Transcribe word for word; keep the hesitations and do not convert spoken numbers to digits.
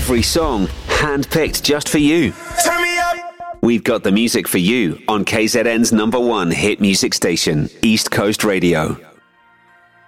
Every song handpicked just for you. Turn me up. We've got the music for you on K Z N's number one hit music station, East Coast Radio.